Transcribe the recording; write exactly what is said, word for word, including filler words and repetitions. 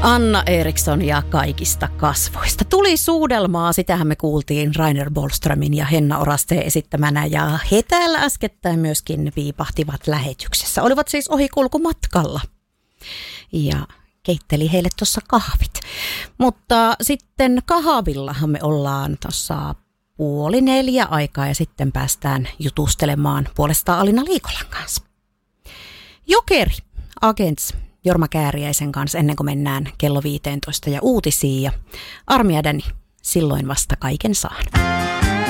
Anna Eriksson ja kaikista kasvoista. Tuli suudelmaa, sitähän me kuultiin Rainer Bollströmin ja Henna Orasteen esittämänä, ja he täällä äskettäin myöskin viipahtivat lähetyksessä. Olivat siis ohikulkumatkalla ja keitteli heille tuossa kahvit. Mutta sitten kahvillahan me ollaan tuossa puoli neljä aikaa ja sitten päästään jutustelemaan puolestaan Alina Liikolan kanssa. Jokeri, Agents, Jorma Kääriäisen kanssa ennen kuin mennään kello viisitoista ja uutisiin, ja Armi ja Dani, silloin vasta kaiken saan.